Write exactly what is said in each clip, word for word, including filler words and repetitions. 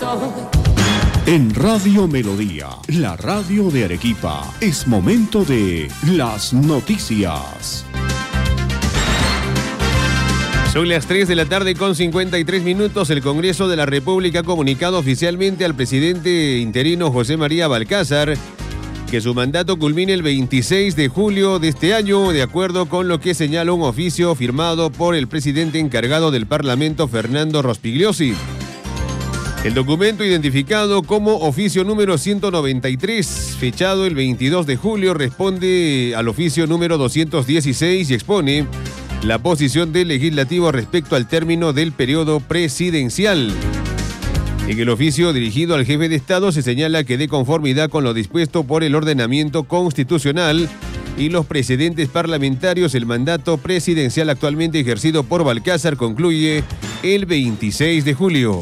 En Radio Melodía, la radio de Arequipa, es momento de las noticias. Son las tres de la tarde con cincuenta y tres minutos. El Congreso de la República ha comunicado oficialmente al presidente interino José María Balcázar que su mandato culmine el veintiséis de julio de este año, de acuerdo con lo que señala un oficio firmado por el presidente encargado del Parlamento, Fernando Rospigliosi. El documento, identificado como oficio número ciento noventa y tres, fechado el veintidós de julio, responde al oficio número doscientos dieciséis y expone la posición del legislativo respecto al término del periodo presidencial. En el oficio dirigido al jefe de Estado se señala que, de conformidad con lo dispuesto por el ordenamiento constitucional y los precedentes parlamentarios, el mandato presidencial actualmente ejercido por Balcázar concluye el veintiséis de julio.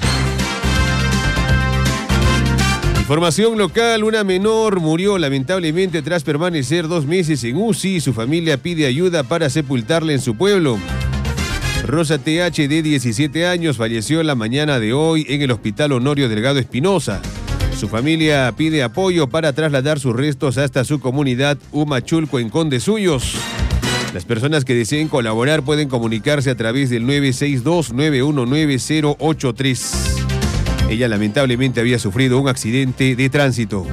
Información local: una menor murió lamentablemente tras permanecer dos meses en U C I. Su familia pide ayuda para sepultarla en su pueblo. Rosa T H, de diecisiete años, falleció en la mañana de hoy en el Hospital Honorio Delgado Espinosa. Su familia pide apoyo para trasladar sus restos hasta su comunidad Humachulco, en Condesuyos. Las personas que deseen colaborar pueden comunicarse a través del nueve seis dos, nueve uno nueve, cero ocho tres. Ella lamentablemente había sufrido un accidente de tránsito.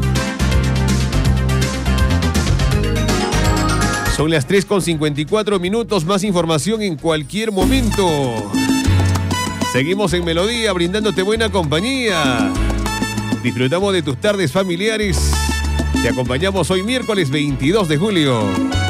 Son las tres con cincuenta y cuatro minutos. Más información en cualquier momento. Seguimos en Melodía, brindándote buena compañía. Disfrutamos de tus tardes familiares. Te acompañamos hoy miércoles veintidós de julio.